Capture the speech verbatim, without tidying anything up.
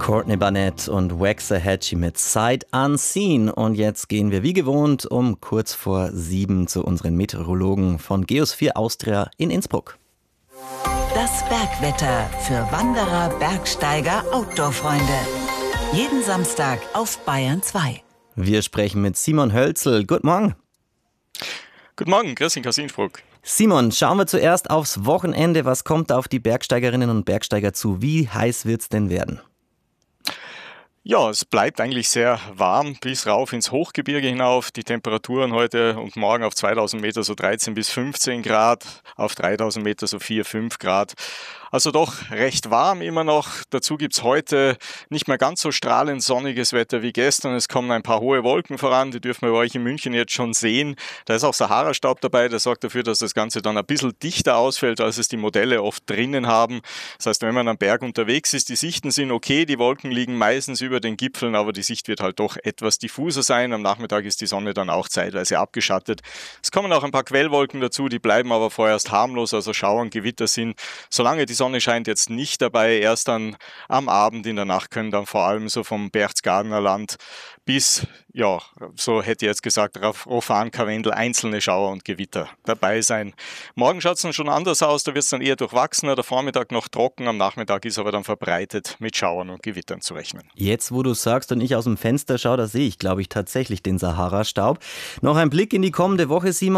Courtney Barnett und Waxahachie mit Sight Unseen. Und jetzt gehen wir wie gewohnt um kurz vor sieben zu unseren Meteorologen von Geosphere Austria in Innsbruck. Das Bergwetter für Wanderer, Bergsteiger, Outdoor-Freunde. Jeden Samstag auf Bayern zwei. Wir sprechen mit Simon Hölzel. Guten Morgen. Guten Morgen, grüß dich aus Innsbruck. Simon, schauen wir zuerst aufs Wochenende. Was kommt auf die Bergsteigerinnen und Bergsteiger zu? Wie heiß wird's denn werden? Ja, es bleibt eigentlich sehr warm bis rauf ins Hochgebirge hinauf. Die Temperaturen heute und morgen auf zweitausend Meter so dreizehn bis fünfzehn Grad, auf dreitausend Meter so vier, fünf Grad. Also doch recht warm immer noch. Dazu gibt's heute nicht mehr ganz so strahlend sonniges Wetter wie gestern. Es kommen ein paar hohe Wolken voran, die dürfen wir bei euch in München jetzt schon sehen. Da ist auch Sahara-Staub dabei, der sorgt dafür, dass das Ganze dann ein bisschen dichter ausfällt, als es die Modelle oft drinnen haben. Das heißt, wenn man am Berg unterwegs ist, die Sichten sind okay, die Wolken liegen meistens über den Gipfeln, aber die Sicht wird halt doch etwas diffuser sein. Am Nachmittag ist die Sonne dann auch zeitweise abgeschattet. Es kommen auch ein paar Quellwolken dazu, die bleiben aber vorerst harmlos, also Schauer und Gewitter sind, solange die Sonne scheint, jetzt nicht dabei. Erst dann am Abend in der Nacht können dann vor allem so vom Berchtesgadener Land bis, ja, so hätte ich jetzt gesagt, Rofan, Karwendel, einzelne Schauer und Gewitter dabei sein. Morgen schaut es dann schon anders aus, da wird es dann eher durchwachsener, der Vormittag noch trocken, am Nachmittag ist aber dann verbreitet mit Schauern und Gewittern zu rechnen. Jetzt, wo du sagst und ich aus dem Fenster schaue, da sehe ich, glaube ich, tatsächlich den Sahara-Staub. Noch ein Blick in die kommende Woche, Simon.